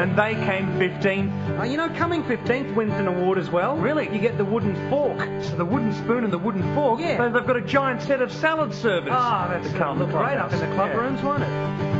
And they came 15th. You know, coming 15th wins an award as well. Really? You get the wooden fork. So the wooden spoon and the wooden fork. Yeah. So they've got a giant set of salad servers. That's to come look great up in the club Yeah. rooms, won't it?